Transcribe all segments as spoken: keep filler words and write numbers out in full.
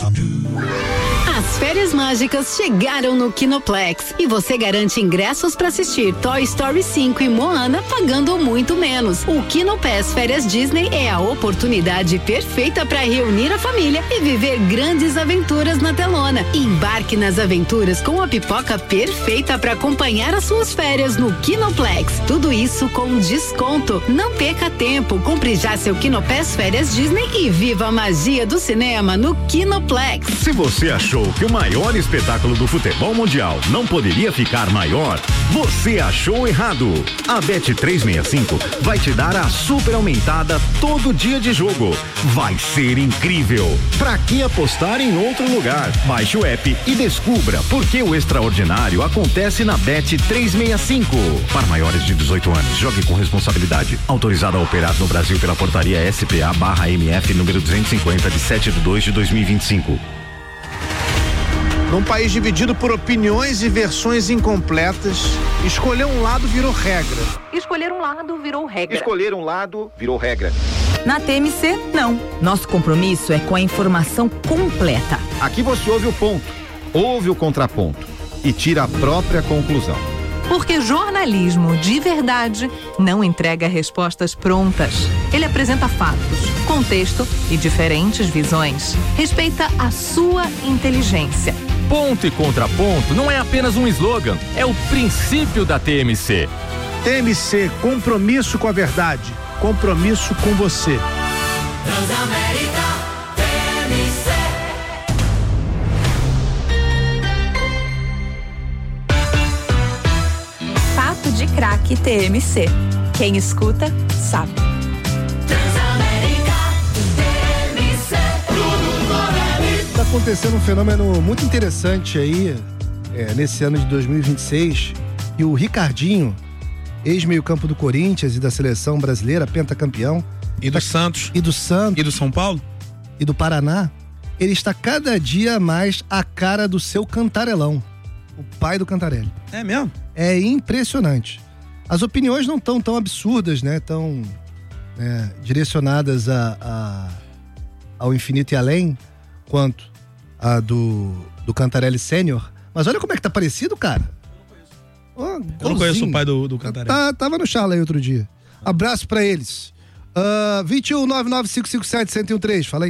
As férias mágicas chegaram no Kinoplex e você garante ingressos para assistir Toy Story cinco e Moana pagando muito menos. O Kinopass Férias Disney é a oportunidade perfeita para reunir a família e viver grandes aventuras na telona. Embarque nas aventuras com a pipoca perfeita para acompanhar as suas férias no Kinoplex. Tudo isso com desconto. Não perca tempo, compre já seu Kinopass Férias Disney e viva a magia do cinema no Kinoplex. Se você achou que o maior espetáculo do futebol mundial não poderia ficar maior, você achou errado. A Bet trezentos e sessenta e cinco vai te dar a super aumentada todo dia de jogo. Vai ser incrível. Pra que apostar em outro lugar? Baixe o app e descubra por que o extraordinário acontece na Bet trezentos e sessenta e cinco. Para maiores de dezoito anos, jogue com responsabilidade. Autorizado a operar no Brasil pela portaria S P A barra M F número duzentos e cinquenta de sete de dois de dois mil e vinte e cinco. Num país dividido por opiniões e versões incompletas, escolher um lado virou regra. Escolher um lado virou regra. Escolher um lado virou regra. Na T M C, não. Nosso compromisso é com a informação completa. Aqui você ouve o ponto, ouve o contraponto e tira a própria conclusão. Porque jornalismo de verdade não entrega respostas prontas. Ele apresenta fatos, contexto e diferentes visões. Respeita a sua inteligência. Ponto e contraponto não é apenas um slogan, é o princípio da T M C. T M C, compromisso com a verdade, compromisso com você. Transamérica, T M C. Papo de craque T M C. Quem escuta, sabe. Transamérica, T M C. Bruno Morelli. Está acontecendo um fenômeno muito interessante aí, é, nesse ano de dois mil e vinte e seis, e o Ricardinho, ex-meio-campo do Corinthians e da seleção brasileira, pentacampeão. E do tá, Santos. E do Santos. E do São Paulo. E do Paraná. Ele está cada dia mais a cara do seu Cantarelão, o pai do Cantarelli. É mesmo? É impressionante. As opiniões não estão tão absurdas, né? Tão é, direcionadas a, a, ao infinito e além, quanto a do, do Cantarelli Sênior. Mas olha como é que tá parecido, cara. Oh, eu não conheço o pai do, do Cantarelli. Tá, tava no Charla aí outro dia. Abraço pra eles. Uh, vinte e um, nove nove cinco cinco sete, um zero um três, fala aí.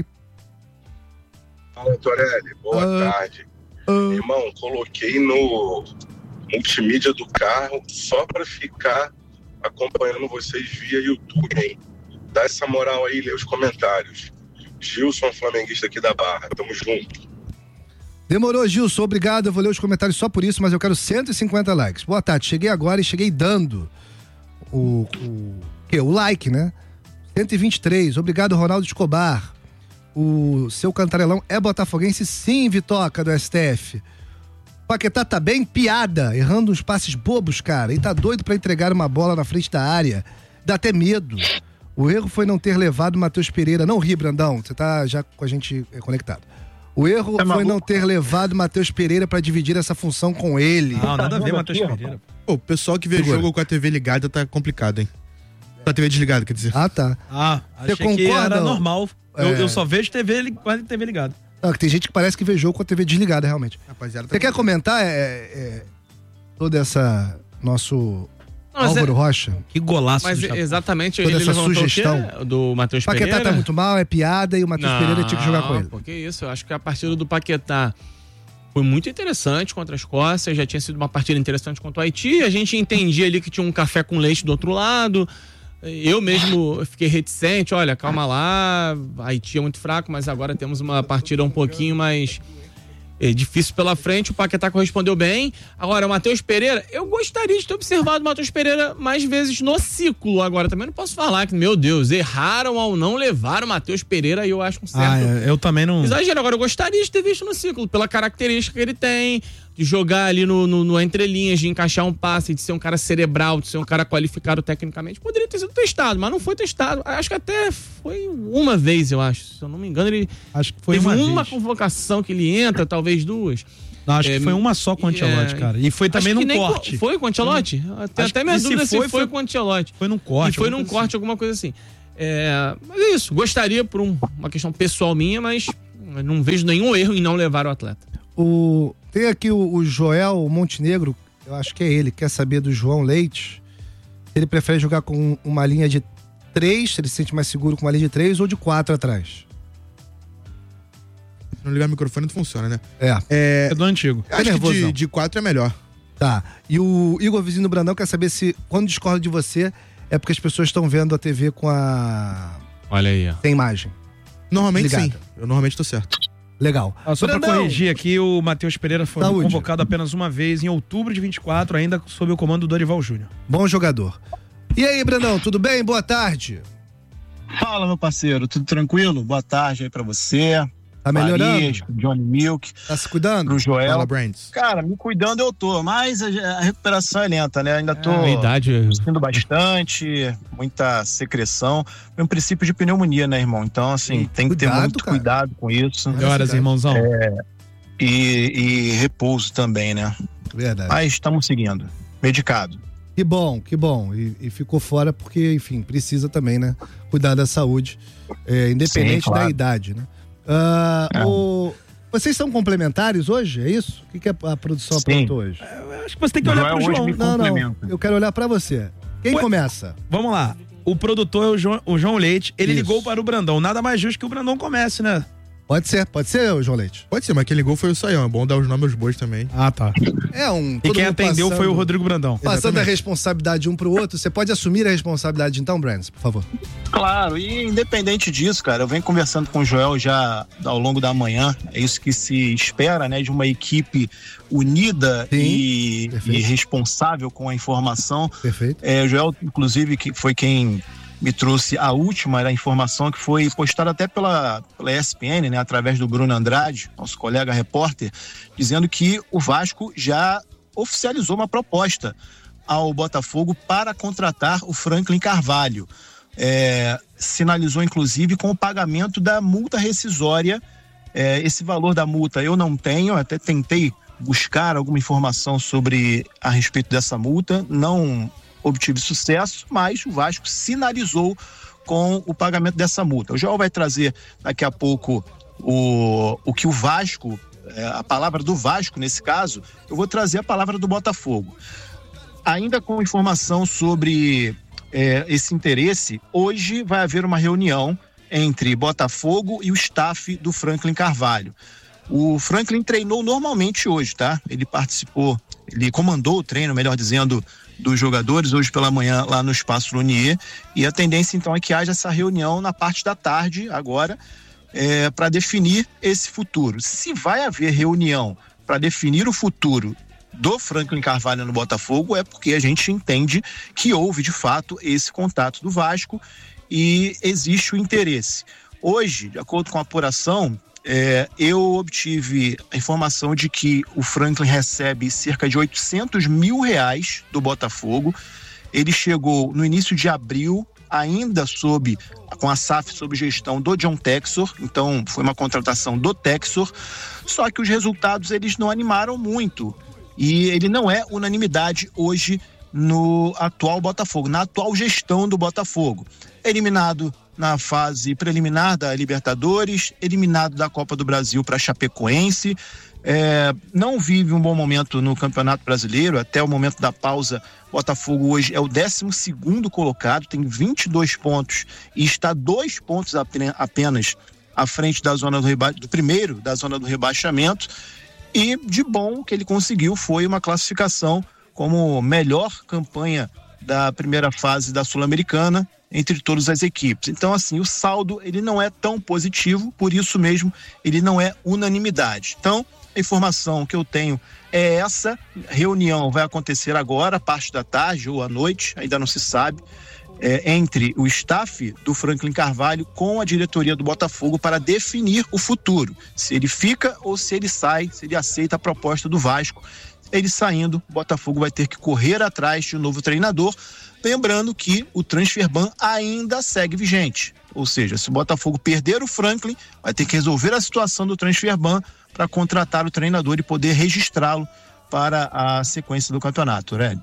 Fala, Torelli, boa uh, tarde. Uh, Irmão, coloquei no multimídia do carro só pra ficar acompanhando vocês via YouTube, hein? Dá essa moral aí, lê os comentários. Gilson, flamenguista aqui da Barra, tamo junto. Demorou, Gilson, obrigado, eu vou ler os comentários só por isso, mas eu quero cento e cinquenta likes. Boa tarde, cheguei agora e cheguei dando o, o, que, o like, né? cento e vinte e três, obrigado, Ronaldo Escobar. O seu Cantarelão é botafoguense, sim, Vitoca, do S T F. Paquetá tá bem, piada, errando uns passes bobos, cara, e tá doido pra entregar uma bola na frente da área, dá até medo. O erro foi não ter levado o Matheus Pereira, não ri, Brandão, você tá já com a gente conectado. O erro é foi não ter levado o Matheus Pereira pra dividir essa função com ele. Não, nada a ver, Matheus Pereira. Pô, o pessoal que vê Segura. jogo com a T V ligada tá complicado, hein? Com a T V desligada, quer dizer. Ah, tá. Ah, achei Você concorda? Que era normal. É... Eu, eu só vejo T V com a T V ligada. Não, tem gente que parece que vê jogo com a T V desligada, realmente. Rapaziada, tá Você quer comentar é, é, toda essa nosso Não, Álvaro é... Rocha? Que golaço. Mas exatamente, toda ele essa sugestão do Matheus Pereira. Paquetá tá muito mal, é piada e o Matheus Pereira tinha que jogar com ele. Porque isso, eu acho que a partida do Paquetá foi muito interessante contra a Escócia, já tinha sido uma partida interessante contra o Haiti, a gente entendia ali que tinha um café com leite do outro lado. Eu mesmo fiquei reticente, olha, calma lá, Haiti é muito fraco, mas agora temos uma partida um pouquinho mais é, difícil pela frente, o Paquetá correspondeu bem. Agora, o Matheus Pereira, eu gostaria de ter observado o Matheus Pereira mais vezes no ciclo. Agora, também não posso falar que, meu Deus, erraram ao não levar o Matheus Pereira, e eu acho um certo ah, eu também não... exagero. Agora, eu gostaria de ter visto no ciclo, pela característica que ele tem, de jogar ali no, no, no entrelinhas, de encaixar um passe, de ser um cara cerebral, de ser um cara qualificado tecnicamente. Poderia ter sido testado, mas não foi testado. Acho que até foi uma vez, eu acho. Se eu não me engano, ele acho que foi teve uma, uma vez. convocação que ele entra, talvez duas. Não, acho é, que foi uma só com o Ancelotti, é, cara. E foi também num corte. Co- foi com o Ancelotti? Hum. Tem até minha dúvida se foi, se foi com o Ancelotti. Foi num corte. E foi num corte, assim. alguma coisa assim. É, mas é isso. Gostaria, por um, uma questão pessoal minha, mas não vejo nenhum erro em não levar o atleta. O, tem aqui o, o Joel Montenegro, eu acho que é ele, quer saber do João Leite. Ele prefere jogar com uma linha de três, ele se sente mais seguro com uma linha de três ou de quatro atrás. Se não ligar o microfone não funciona, né? É. É, é do antigo. Acho que de, de quatro é melhor. Tá. E o Igor Vizinho Brandão quer saber se, quando discorda de você, é porque as pessoas estão vendo a T V com a... Olha aí, ó. Sem imagem. Normalmente Ligada. sim. Eu normalmente tô certo. Legal. Ah, só Brandão. pra corrigir aqui, o Matheus Pereira foi Saúde. convocado apenas uma vez, em outubro de vinte e quatro, ainda sob o comando do Dorival Júnior. Bom jogador. E aí, Brandão, tudo bem? Boa tarde. Fala, meu parceiro, tudo tranquilo? Boa tarde aí pra você. Tá melhorando? Marias, Johnny Milk. Tá se cuidando? Pro Joel. Fala, Brands. Cara, me cuidando eu tô, mas a, a recuperação é lenta, né? Ainda tô a idade... sentindo bastante, muita secreção. É um princípio de pneumonia, né, irmão? Então, assim, Sim, tem que cuidado, ter muito cara. cuidado com isso. Melhoras, irmãozão. É, e, e repouso também, né? Verdade. Mas estamos seguindo. Medicado. Que bom, que bom. E, e ficou fora porque, enfim, precisa também, né? Cuidar da saúde, é, independente Sim, claro. da idade, né? Ah, É. o... Vocês são complementares hoje? É isso? O que, que a produção Sim. aprontou hoje? Eu acho que você tem que olhar Joel pro hoje João. me Não, não. complementa. Eu quero olhar pra você. Quem Ué? começa? Vamos lá. O produtor é o João, o João Leite. Ele Isso. ligou para o Brandão. Nada mais justo que o Brandão comece, né? Pode ser, pode ser, João Leite. Pode ser, mas quem ligou foi o Saião. É bom dar os nomes aos bois também. Ah, tá. É um. E todo quem mundo atendeu passando- foi o Rodrigo Brandão. Passando Exatamente. a responsabilidade um pro outro, você pode assumir a responsabilidade então, Brands, por favor. Claro, e independente disso, cara, eu venho conversando com o Joel já ao longo da manhã, é isso que se espera, né, de uma equipe unida Sim, e, perfeito. e responsável com a informação. Perfeito. É, o Joel, inclusive, que foi quem me trouxe a última da informação que foi postada até pela, pela E S P N, né, através do Bruno Andrade, nosso colega repórter, dizendo que o Vasco já oficializou uma proposta ao Botafogo para contratar o Franklin Carvalho. É, sinalizou inclusive com o pagamento da multa rescisória. É, esse valor da multa eu não tenho, até tentei buscar alguma informação sobre a respeito dessa multa, não obtive sucesso, mas o Vasco sinalizou com o pagamento dessa multa. O Joel vai trazer daqui a pouco o, o que o Vasco, é, a palavra do Vasco nesse caso, eu vou trazer a palavra do Botafogo. Ainda com informação sobre é, esse interesse, hoje vai haver uma reunião entre Botafogo e o staff do Franklin Carvalho. O Franklin treinou normalmente hoje, tá? Ele participou, ele comandou o treino, melhor dizendo, dos jogadores hoje pela manhã lá no Espaço Lunier, e a tendência então é que haja essa reunião na parte da tarde agora é, para definir esse futuro. Se vai haver reunião para definir o futuro do Franklin Carvalho no Botafogo, é porque a gente entende que houve de fato esse contato do Vasco e existe o interesse. Hoje, de acordo com a apuração, É, eu obtive a informação de que o Franklin recebe cerca de oitocentos mil reais do Botafogo. Ele chegou no início de abril, ainda sob, com a S A F sob gestão do John Texor, então foi uma contratação do Texor, só que os resultados eles não animaram muito e ele não é unanimidade hoje no atual Botafogo, na atual gestão do Botafogo. Eliminado na fase preliminar da Libertadores, eliminado da Copa do Brasil para Chapecoense, é, não vive um bom momento no Campeonato Brasileiro, até o momento da pausa. Botafogo hoje é o décimo segundo colocado, tem vinte e dois pontos e está dois pontos apenas à frente da zona do, reba... do primeiro da zona do rebaixamento, e de bom que ele conseguiu foi uma classificação como melhor campanha da primeira fase da Sul-Americana entre todas as equipes. Então, assim, o saldo ele não é tão positivo, por isso mesmo ele não é unanimidade. Então, a informação que eu tenho é essa. Reunião vai acontecer agora, parte da tarde ou à noite, ainda não se sabe, é, entre o staff do Franklin Carvalho com a diretoria do Botafogo para definir o futuro, se ele fica ou se ele sai, se ele aceita a proposta do Vasco. Ele saindo, o Botafogo vai ter que correr atrás de um novo treinador, lembrando que o transfer ban ainda segue vigente, ou seja, se o Botafogo perder o Franklin, vai ter que resolver a situação do transfer ban para contratar o treinador e poder registrá-lo para a sequência do campeonato, Aurélio.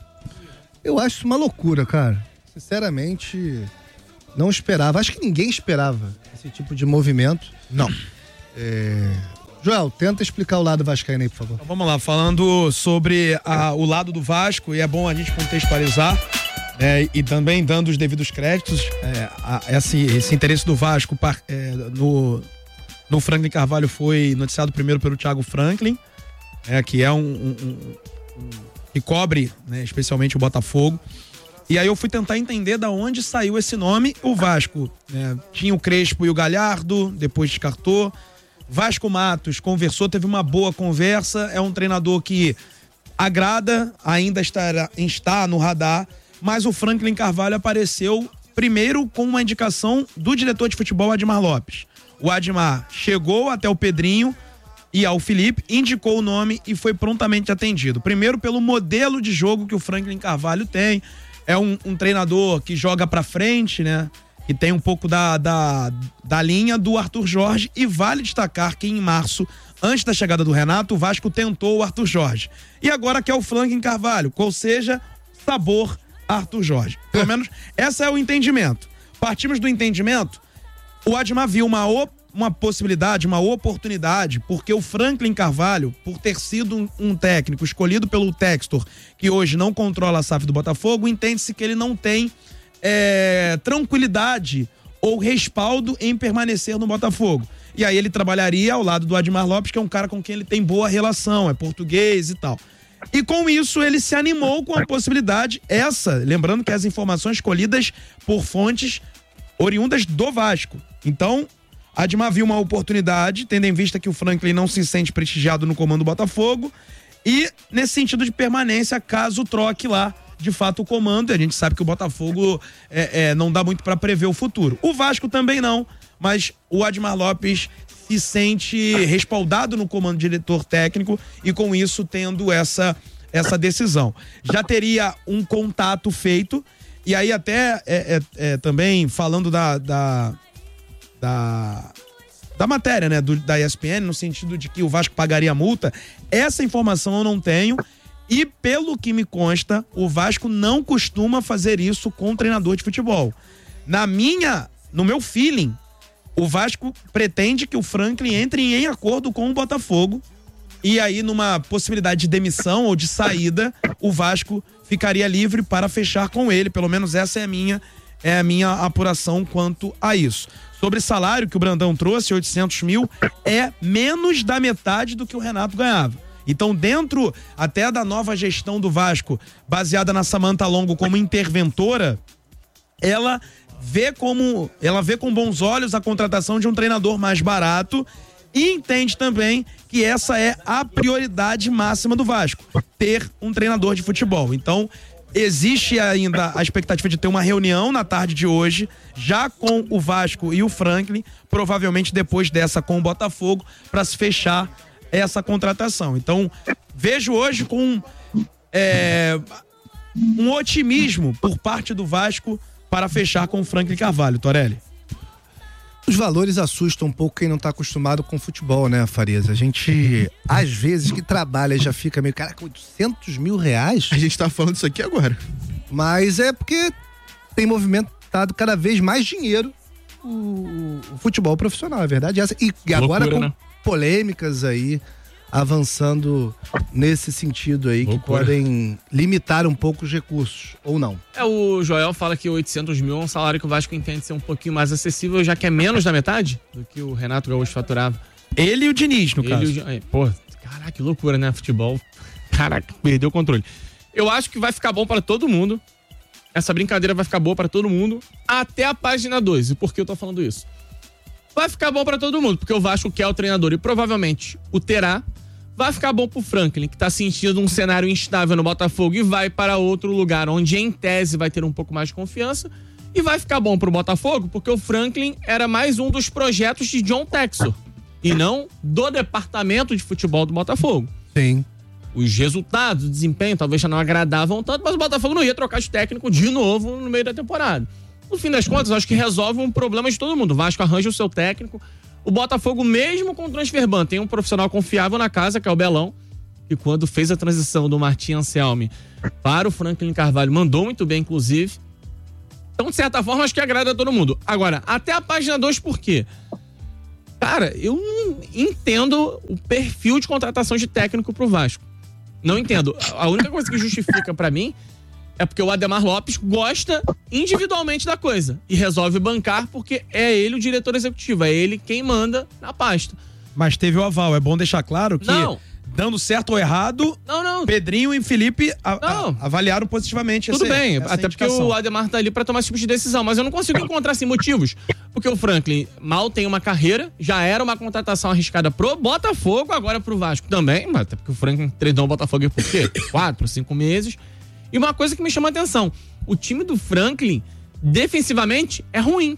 Eu acho isso uma loucura, cara. Sinceramente, não esperava. Acho que ninguém esperava esse tipo de movimento. Não. É... Joel, tenta explicar o lado vascaíno aí, por favor. Então, vamos lá, falando sobre a, o lado do Vasco, e é bom a gente contextualizar, é, e também dando os devidos créditos, é, a, esse, esse interesse do Vasco é, no, no Franklin Carvalho foi noticiado primeiro pelo Thiago Franklin, é, que é um, um, um, um que cobre, né, especialmente o Botafogo. E aí eu fui tentar entender da onde saiu esse nome. O Vasco, né, tinha o Crespo e o Galhardo, depois descartou. Vasco Matos conversou, teve uma boa conversa, é um treinador que agrada, ainda está, está no radar, mas o Franklin Carvalho apareceu primeiro com uma indicação do diretor de futebol Admar Lopes. O Admar chegou até o Pedrinho e ao Felipe, indicou o nome e foi prontamente atendido. Primeiro pelo modelo de jogo que o Franklin Carvalho tem, é um, um treinador que joga pra frente, né? Que tem um pouco da, da, da linha do Arthur Jorge, e vale destacar que em março, antes da chegada do Renato, o Vasco tentou o Arthur Jorge. E agora quer o Franklin Carvalho, ou seja, sabor Arthur Jorge. Pelo menos, esse é o entendimento. Partimos do entendimento, o Admar viu uma, uma possibilidade, uma oportunidade, porque o Franklin Carvalho, por ter sido um, um técnico escolhido pelo Textor, que hoje não controla a S A F do Botafogo, entende-se que ele não tem É, tranquilidade ou respaldo em permanecer no Botafogo. E aí ele trabalharia ao lado do Admar Lopes, que é um cara com quem ele tem boa relação, é português e tal. E com isso ele se animou com a possibilidade, essa, lembrando que as informações escolhidas por fontes oriundas do Vasco. Então, Admar viu uma oportunidade, tendo em vista que o Franklin não se sente prestigiado no comando do Botafogo, e nesse sentido de permanência, caso troque lá de fato o comando. A gente sabe que o Botafogo é, é, não dá muito para prever o futuro. O Vasco também não, mas o Admar Lopes se sente respaldado no comando diretor técnico e com isso tendo essa, essa decisão. Já teria um contato feito, e aí até é, é, é, também falando da, da, da, da matéria, né, do, da E S P N, no sentido de que o Vasco pagaria a multa, essa informação eu não tenho. E pelo que me consta, o Vasco não costuma fazer isso com o treinador de futebol. Na minha, no meu feeling, o Vasco pretende que o Franklin entre em acordo com o Botafogo, e aí numa possibilidade de demissão ou de saída, o Vasco ficaria livre para fechar com ele. Pelo menos essa é a minha, é a minha apuração quanto a isso. Sobre salário que o Brandão trouxe, oitocentos mil, é menos da metade do que o Renato ganhava. Então, dentro até da nova gestão do Vasco, baseada na Samantha Longo como interventora, ela vê como ela vê com bons olhos a contratação de um treinador mais barato e entende também que essa é a prioridade máxima do Vasco, ter um treinador de futebol. Então, existe ainda a expectativa de ter uma reunião na tarde de hoje, já com o Vasco e o Franklin, provavelmente depois dessa com o Botafogo, para se fechar essa contratação. Então, vejo hoje com é, um otimismo por parte do Vasco para fechar com o Franklin Carvalho, Torelli. Os valores assustam um pouco quem não está acostumado com futebol, né, Farias? A gente, às vezes, que trabalha já fica meio, caraca, oitocentos mil reais? A gente tá falando isso aqui agora. Mas é porque tem movimentado cada vez mais dinheiro o, o futebol profissional, é verdade essa. E, e agora Loucura, com né? polêmicas aí avançando nesse sentido aí, Loucura. que podem limitar um pouco os recursos, ou não. É, o Joel fala que oitocentos mil é um salário que o Vasco entende ser um pouquinho mais acessível, já que é menos da metade do que o Renato Gaúcho faturava. Ele e o Diniz, no Ele caso. e o, pô, caraca, que loucura, né? Futebol. Caraca, perdeu o controle. Eu acho que vai ficar bom para todo mundo. Essa brincadeira vai ficar boa para todo mundo, até a página dois. E por que eu tô falando isso? Vai ficar bom para todo mundo, porque o Vasco quer o treinador e provavelmente o terá. Vai ficar bom pro Franklin, que tá sentindo um cenário instável no Botafogo e vai para outro lugar onde, em tese, vai ter um pouco mais de confiança. E vai ficar bom pro Botafogo, porque o Franklin era mais um dos projetos de John Textor e não do departamento de futebol do Botafogo. Sim. Os resultados, o desempenho talvez já não agradavam tanto, mas o Botafogo não ia trocar de técnico de novo no meio da temporada. No fim das contas, acho que resolve um problema de todo mundo. O Vasco arranja o seu técnico. O Botafogo, mesmo com o transfer ban, tem um profissional confiável na casa, que é o Belão, que quando fez a transição do Martim Anselmi para o Franklin Carvalho, mandou muito bem, inclusive. Então, de certa forma, acho que agrada a todo mundo. Agora, até a página dois, por quê? Cara, eu não entendo o perfil de contratação de técnico pro Vasco. Não entendo. A única coisa que justifica pra mim é porque o Ademar Lopes gosta individualmente da coisa e resolve bancar porque é ele o diretor executivo, é ele quem manda na pasta. Mas teve o aval, é bom deixar claro que, não. dando certo ou errado, não, não. Pedrinho e Felipe a, a, avaliaram positivamente Tudo essa, bem, essa até indicação. porque o Ademar tá ali pra tomar esse tipo de decisão, mas eu não consigo encontrar assim, motivos. Porque o Franklin mal tem uma carreira, já era uma contratação arriscada pro Botafogo, agora pro Vasco também, mas até porque o Franklin treinou o Botafogo por quê? Quatro, cinco meses. E uma coisa que me chama a atenção, o time do Franklin, defensivamente, é ruim.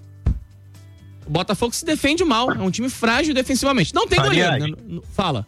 O Botafogo se defende mal, é um time frágil defensivamente. Não tem Aliás, goleiro, né? Fala.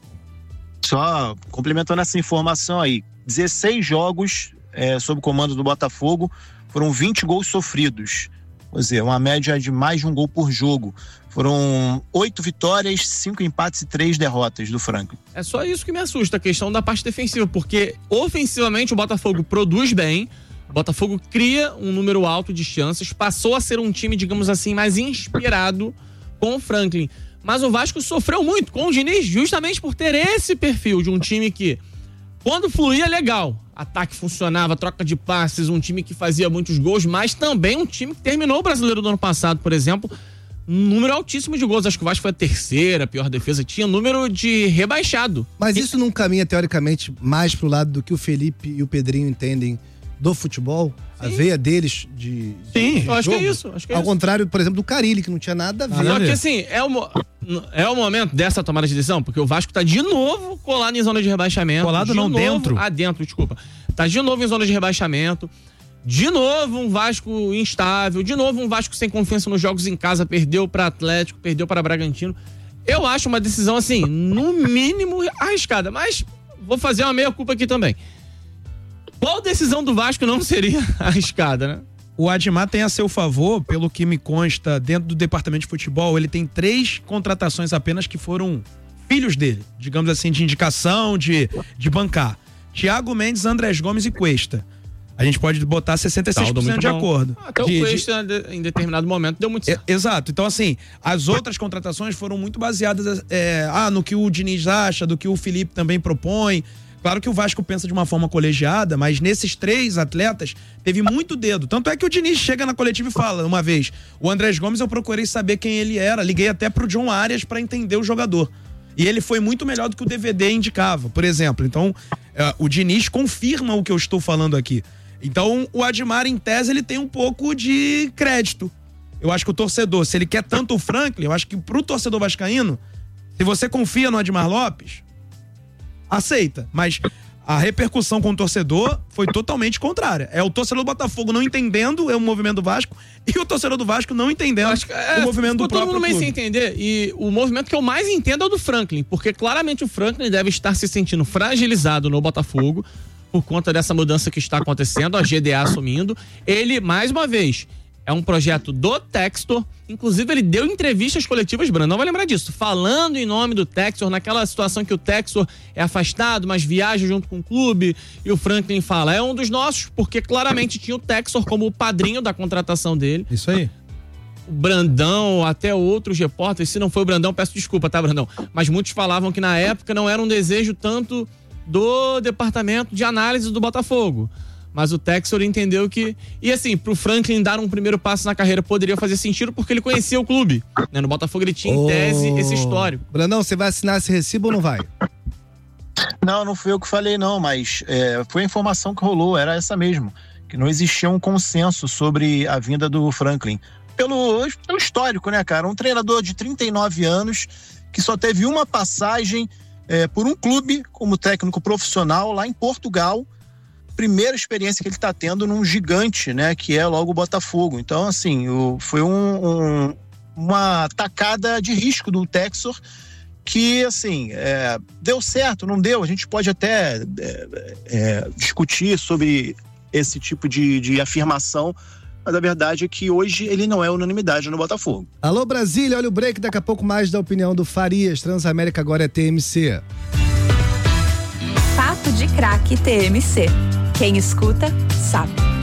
Só complementando essa informação aí, dezesseis jogos é, sob comando do Botafogo, foram vinte gols sofridos. Quer dizer, uma média de mais de um gol por jogo. Foram oito vitórias, cinco empates e três derrotas do Franklin. É só isso que me assusta, a questão da parte defensiva, porque ofensivamente o Botafogo produz bem, o Botafogo cria um número alto de chances, passou a ser um time, digamos assim, mais inspirado com o Franklin. Mas o Vasco sofreu muito com o Diniz justamente por ter esse perfil de um time que, quando fluía, legal. Ataque funcionava, troca de passes, um time que fazia muitos gols, mas também um time que terminou o Brasileiro do ano passado, por exemplo, um número altíssimo de gols. Acho que o Vasco foi a terceira pior defesa, tinha número de rebaixado. Mas isso não caminha, teoricamente, mais pro lado do que o Felipe e o Pedrinho entendem do futebol? Sim. A veia deles de, de Sim, de eu acho jogo? que é isso. Acho que é Ao isso. contrário, por exemplo, do Carille, que não tinha nada a ver. Só que assim, é o, é o momento dessa tomada de decisão, porque o Vasco tá de novo colado em zona de rebaixamento. Colado de não, novo, dentro. Ah, dentro, desculpa. Tá de novo em zona de rebaixamento. De novo um Vasco instável. De novo um Vasco sem confiança nos jogos em casa. Perdeu para Atlético, perdeu para Bragantino. Eu acho uma decisão, assim, no mínimo arriscada. Mas vou fazer uma meia-culpa aqui também. Qual decisão do Vasco não seria arriscada, né? O Ademar tem a seu favor, pelo que me consta, dentro do departamento de futebol, ele tem três contratações apenas que foram filhos dele, digamos assim, de indicação, de, de bancar. Thiago Mendes, Andrés Gomes e Cuesta. A gente pode botar sessenta e seis por cento de acordo. Até de, o Cuesta, de... em determinado momento, deu muito certo. É, exato. Então, assim, as outras contratações foram muito baseadas é, ah, no que o Diniz acha, do que o Felipe também propõe. Claro que o Vasco pensa de uma forma colegiada, mas nesses três atletas teve muito dedo. Tanto é que o Diniz chega na coletiva e fala uma vez, o Andrés Gomes eu procurei saber quem ele era, liguei até pro John Arias para entender o jogador. E ele foi muito melhor do que o D V D indicava, por exemplo. Então, uh, o Diniz confirma o que eu estou falando aqui. Então, o Ademar, em tese, ele tem um pouco de crédito. Eu acho que o torcedor, se ele quer tanto o Franklin, eu acho que pro torcedor vascaíno, se você confia no Ademar Lopes, aceita, mas a repercussão com o torcedor foi totalmente contrária. É o torcedor do Botafogo não entendendo o movimento do Vasco e o torcedor do Vasco não entendendo Acho que, é, o movimento do todo próprio mundo meio clube. sem entender, e o movimento que eu mais entendo é o do Franklin, porque claramente o Franklin deve estar se sentindo fragilizado no Botafogo por conta dessa mudança que está acontecendo, a G D A assumindo. Ele, mais uma vez, é um projeto do Textor. Inclusive, ele deu entrevistas coletivas, Brandão vai lembrar disso, falando em nome do Textor, naquela situação que o Textor é afastado, mas viaja junto com o clube, e o Franklin fala, é um dos nossos, porque claramente tinha o Textor como o padrinho da contratação dele. Isso aí. O Brandão, até outros repórteres, se não foi o Brandão, peço desculpa, tá, Brandão? Mas muitos falavam que na época não era um desejo tanto do departamento de análise do Botafogo. Mas o Textor entendeu que... E assim, pro Franklin dar um primeiro passo na carreira poderia fazer sentido porque ele conhecia o clube. Né? No Botafogo ele tinha, em tese, esse histórico. Brandão, você vai assinar esse recibo ou não vai? Não, não fui eu que falei não, mas é, foi a informação que rolou, era essa mesmo. Que não existia um consenso sobre a vinda do Franklin. Pelo, pelo histórico, né, cara? Um treinador de trinta e nove anos que só teve uma passagem é, por um clube como técnico profissional lá em Portugal. Primeira experiência que ele está tendo num gigante, né, que é logo o Botafogo. Então, assim, o, foi um, um, uma tacada de risco do Textor que, assim, é, deu certo, não deu. A gente pode até é, é, discutir sobre esse tipo de, de afirmação, mas a verdade é que hoje ele não é unanimidade no Botafogo. Alô, Brasília, olha o break, daqui a pouco mais da opinião do Farias. Transamérica agora é T M C. Papo de Craque T M C. Quem escuta, sabe.